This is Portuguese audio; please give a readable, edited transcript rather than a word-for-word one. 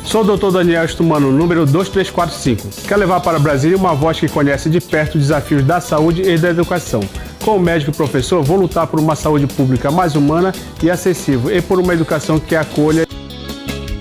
Sou o Dr. Daniel Stumano, número 2345. Quer levar para Brasília uma voz que conhece de perto os desafios da saúde e da educação. Como médico e professor, vou lutar por uma saúde pública mais humana e acessível e por uma educação que acolha